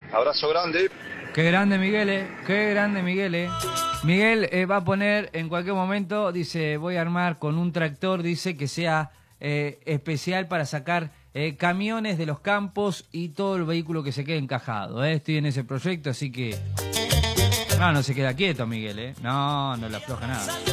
Abrazo grande. Qué grande Miguel, qué grande Miguel. Miguel va a poner en cualquier momento, dice, voy a armar con un tractor, dice que sea especial para sacar camiones de los campos y todo el vehículo que se quede encajado. Estoy en ese proyecto, así que... No se queda quieto Miguel, no le afloja nada.